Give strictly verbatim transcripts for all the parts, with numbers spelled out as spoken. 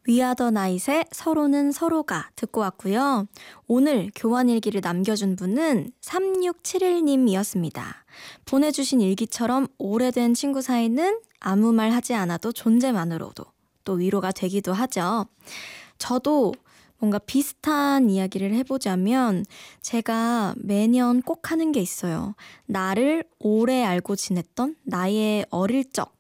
위아더 나잇의 서로는 서로가 듣고 왔고요. 오늘 교환일기를 남겨준 분은 삼육칠일님이었습니다. 보내주신 일기처럼 오래된 친구 사이는 아무 말 하지 않아도 존재만으로도 또 위로가 되기도 하죠. 저도 뭔가 비슷한 이야기를 해보자면 제가 매년 꼭 하는 게 있어요. 나를 오래 알고 지냈던 나의 어릴 적,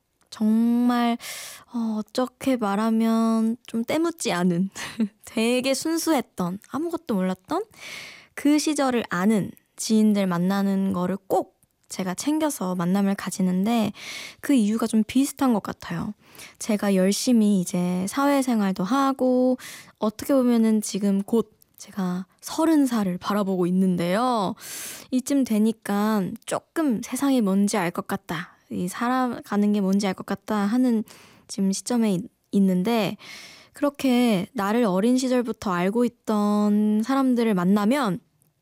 정말 어, 어떻게 말하면 좀 때묻지 않은 되게 순수했던 아무것도 몰랐던 그 시절을 아는 지인들 만나는 거를 꼭 제가 챙겨서 만남을 가지는데 그 이유가 좀 비슷한 것 같아요. 제가 열심히 이제 사회생활도 하고 어떻게 보면은 지금 곧 제가 서른 살을 바라보고 있는데요. 이쯤 되니까 조금 세상이 뭔지 알 것 같다. 이 살아가는 게 뭔지 알 것 같다 하는 지금 시점에 있, 있는데 그렇게 나를 어린 시절부터 알고 있던 사람들을 만나면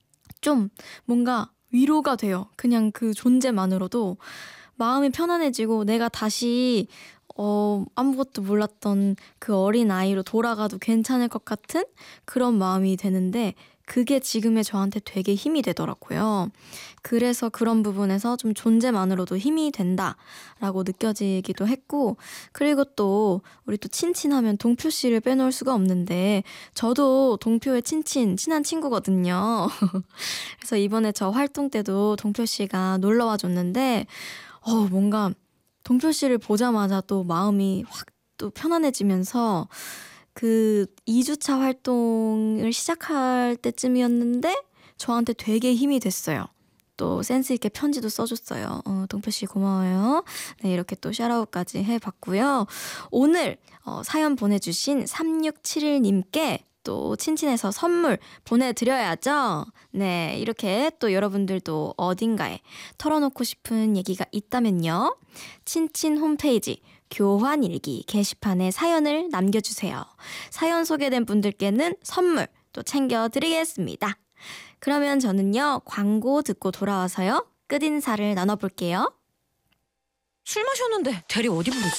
좀 뭔가 위로가 돼요. 그냥 그 존재만으로도 마음이 편안해지고 내가 다시 어, 아무것도 몰랐던 그 어린아이로 돌아가도 괜찮을 것 같은 그런 마음이 되는데 그게 지금의 저한테 되게 힘이 되더라고요. 그래서 그런 부분에서 좀 존재만으로도 힘이 된다라고 느껴지기도 했고 그리고 또 우리 또 친친하면 동표 씨를 빼놓을 수가 없는데 저도 동표의 친친, 친한 친구거든요. 그래서 이번에 저 활동 때도 동표 씨가 놀러와 줬는데 어, 뭔가 동표 씨를 보자마자 또 마음이 확 또 편안해지면서 그 이 주차 활동을 시작할 때쯤이었는데 저한테 되게 힘이 됐어요. 또 센스 있게 편지도 써줬어요. 어, 동표 씨 고마워요. 네, 이렇게 또 샤라웃까지 해봤고요. 오늘 어, 사연 보내주신 삼육칠일님께 또 친친해서 선물 보내드려야죠. 네, 이렇게 또 여러분들도 어딘가에 털어놓고 싶은 얘기가 있다면요. 친친 홈페이지 교환일기 게시판에 사연을 남겨주세요. 사연 소개된 분들께는 선물 또 챙겨드리겠습니다. 그러면 저는요, 광고 듣고 돌아와서요, 끝인사를 나눠볼게요. 술 마셨는데 대리 어디 부르지?